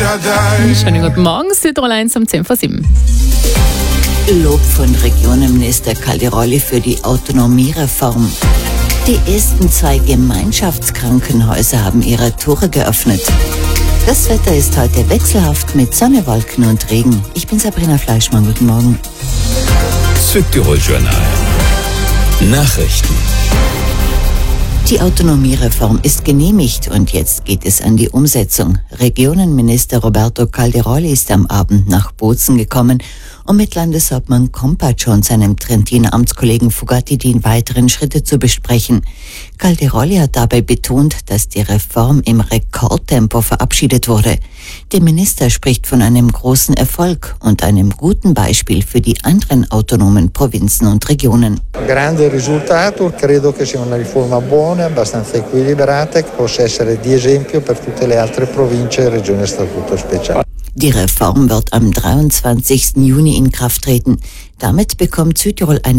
Schönen guten Morgen, Südtirol 1 um 10:07. Lob von Regionenminister Calderoli für die Autonomiereform. Die ersten 2 Gemeinschaftskrankenhäuser haben ihre Tore geöffnet. Das Wetter ist heute wechselhaft mit Sonne, Wolken und Regen. Ich bin Sabrina Fleischmann, guten Morgen. Südtirol Journal. Nachrichten. Die Autonomiereform ist genehmigt und jetzt geht es an die Umsetzung. Regionenminister Roberto Calderoli ist am Abend nach Bozen gekommen, um mit Landeshauptmann Kompatscher und seinem Trentiner Amtskollegen Fugatti die weiteren Schritte zu besprechen. Calderoli hat dabei betont, dass die Reform im Rekordtempo verabschiedet wurde. Der Minister spricht von einem großen Erfolg und einem guten Beispiel für die anderen autonomen Provinzen und Regionen. Grande risultato, credo che sia una riforma buona, abbastanza equilibrata, che possa essere di esempio per tutte le altre province e regioni a statuto speciale. Die Reform wird am 23. Juni in Kraft treten. Damit bekommt Südtirol eine